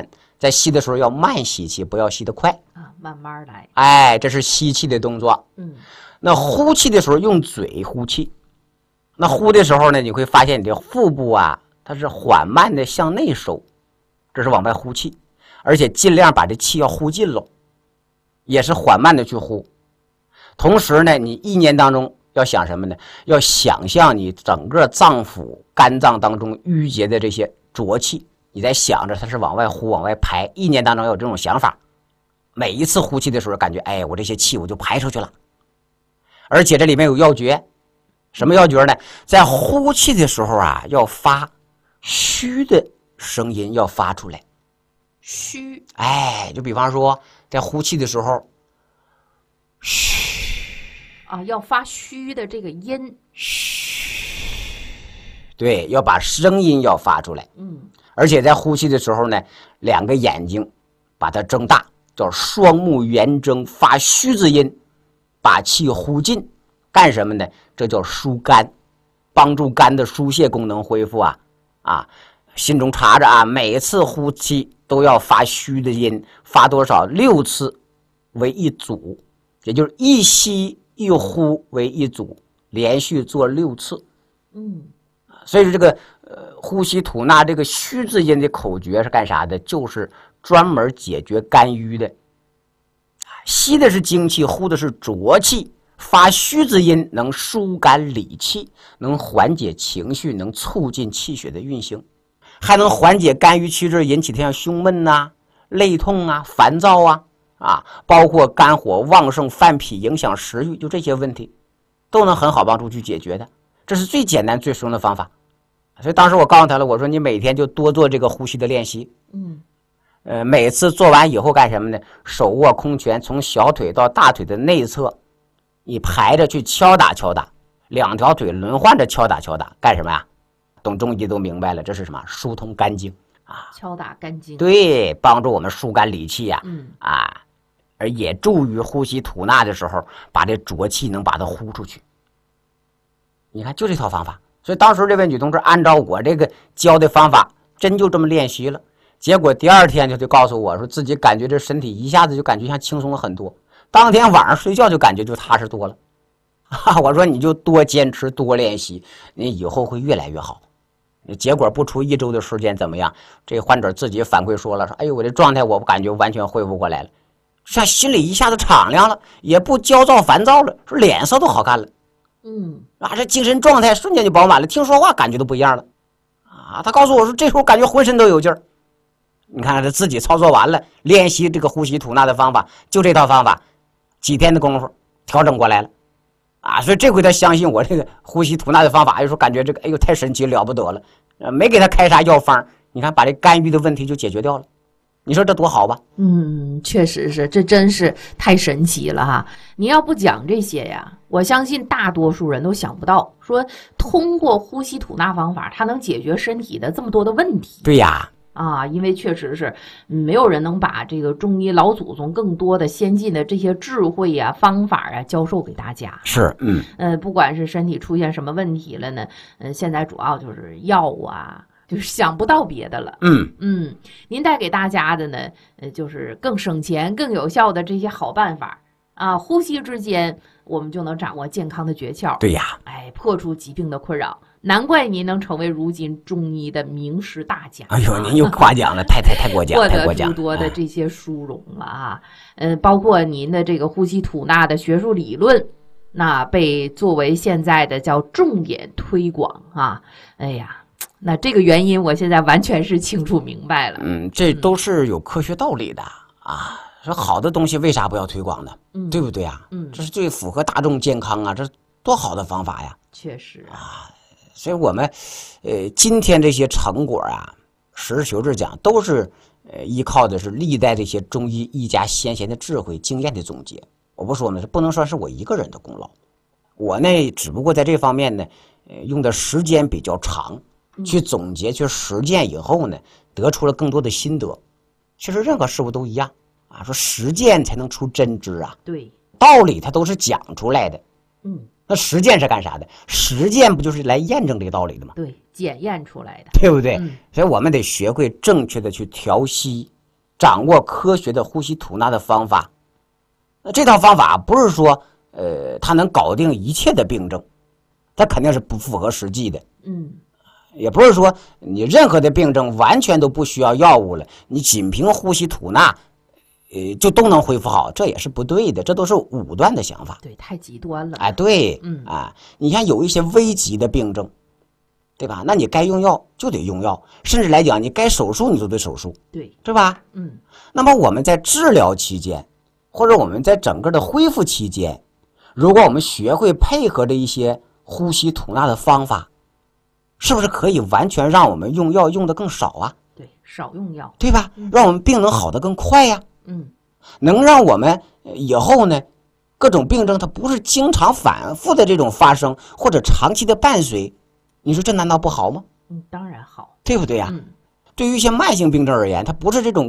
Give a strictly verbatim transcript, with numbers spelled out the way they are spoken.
缓，在吸的时候要慢吸气，不要吸得快啊，慢慢来。 哎，这是吸气的动作。 嗯， 那呼气的时候用嘴呼气，那呼的时候呢，你会发现你的腹部啊，它是缓慢的向内收，这是往外呼气，而且尽量把这气要呼尽喽，也是缓慢的去呼。同时呢，你意念当中要想什么呢？要想象你整个脏腑、肝脏当中淤结的这些浊气，你在想着它是往外呼、往外排，意念当中要有这种想法。每一次呼气的时候，感觉哎，我这些气我就排出去了。而且这里面有要诀，什么要诀呢？在呼气的时候啊，要发虚的声音，要发出来。 虚， 哎，就比方说在呼气的时候，嘘。 啊，要发虚的这个音， 嘘，对，要把声音要发出来。 嗯， 而且在呼气的时候呢，两个眼睛把它睁大，叫双目圆睁，发虚之音，把气呼尽。干什么呢？这叫疏肝，帮助肝的疏泄功能恢复啊啊！心中查着啊，每次呼气都要发虚的音，发多少？六次为一组，也就是一吸一呼为一组，连续做六次。 嗯， 所以说这个呃呼吸吐纳这个虚字音的口诀是干啥的？就是专门解决肝郁的。吸的是精气，呼的是浊气，发虚字音能疏肝理气，能缓解情绪，能促进气血的运行，还能缓解肝郁气滞引起的像胸闷呐、啊、肋痛啊、烦躁啊。啊，包括肝火旺盛犯脾影响食欲，就这些问题都能很好帮助去解决的，这是最简单最实用的方法。所以当时我告诉他了，我说你每天就多做这个呼吸的练习。 嗯， 呃，每次做完以后干什么呢？手握空拳，从小腿到大腿的内侧，你排着去敲打敲打，两条腿轮换着敲打敲打，干什么呀？懂中医都明白了，这是什么？疏通肝经啊， 敲打肝经， 对，帮助我们疏肝理气呀、啊。 嗯啊。而也助于呼吸吐纳的时候，把这浊气能把它呼出去。你看，就这套方法。所以当时这位女同志按照我这个教的方法，真就这么练习了。结果第二天就就告诉我说，自己感觉这身体一下子就感觉像轻松了很多。当天晚上睡觉就感觉就踏实多了。哈、啊，我说你就多坚持多练习，你以后会越来越好。结果不出一周的时间怎么样？这患者自己反馈说了，说哎呦，我这状态我感觉完全恢复过来了。像心里一下子敞亮了，也不焦躁烦躁了，说脸色都好看了， 嗯啊，这精神状态瞬间就饱满了，听说话感觉都不一样了，啊，他告诉我说这时候感觉浑身都有劲儿。你看他自己操作完了，练习这个呼吸吐纳的方法，就这套方法，几天的功夫调整过来了，啊，所以这回他相信我这个呼吸吐纳的方法，有时候感觉这个哎呦太神奇了不得了，呃，没给他开啥药方，你看把这肝郁的问题就解决掉了。你说这多好吧？ 嗯，确实是，这真是太神奇了哈！你要不讲这些呀，我相信大多数人都想不到，说通过呼吸吐纳方法，它能解决身体的这么多的问题。 对呀， 啊，因为确实是没有人能把这个中医老祖宗更多的先进的这些智慧呀、方法啊教授给大家。 是，嗯， 呃，不管是身体出现什么问题了呢，嗯，现在主要就是药啊。就是想不到别的了， 嗯嗯，您带给大家的呢，呃，就是更省钱、更有效的这些好办法啊，呼吸之间我们就能掌握健康的诀窍。 对呀， 哎，破除疾病的困扰，难怪您能成为如今中医的名师大家。 哎呦，您又夸奖了，太太太过奖， 获得太过奖， 诸多的这些殊荣了啊，呃，包括您的这个呼吸吐纳的学术理论。那被作为现在的叫重点推广啊，哎呀。那这个原因我现在完全是清楚明白了。 嗯，这都是有科学道理的、嗯、啊。说好的东西为啥不要推广呢？嗯，对不对啊？ 嗯， 这是最符合大众健康啊，这多好的方法呀！ 确实啊，所以我们呃今天这些成果啊，实事求是讲，都是呃依靠的是历代这些中医医家先贤的智慧经验的总结。我不说呢，这不能算是我一个人的功劳，我呢只不过在这方面呢，呃用的时间比较长。去总结去实践以后呢，得出了更多的心得。其实任何事物都一样啊，说实践才能出真知啊。 对， 道理它都是讲出来的。 嗯， 那实践是干啥的？实践不就是来验证这个道理的吗？ 对，检验出来的， 对不对？ 嗯、 所以我们得学会正确的去调息，掌握科学的呼吸吐纳的方法。那这套方法不是说，呃，它能搞定一切的病症，它肯定是不符合实际的。 嗯， 也不是说你任何的病症完全都不需要药物了，你仅凭呼吸吐纳，呃，就都能恢复好，这也是不对的，这都是武断的想法。 对，太极端了。 哎，对， 嗯啊，你看有一些危急的病症，对吧？那你该用药就得用药，甚至来讲，你该手术你都得手术， 对， 是吧？ 嗯， 那么我们在治疗期间，或者我们在整个的恢复期间，如果我们学会配合着一些呼吸吐纳的方法，是不是可以完全让我们用药用的更少啊？ 对，少用药， 对吧？让我们病能好得更快呀、 嗯， 能让我们以后呢，各种病症它不是经常反复的这种发生，或者长期的伴随，你说这难道不好吗？ 嗯，当然好， 对不对呀、 嗯， 对于一些慢性病症而言，它不是这种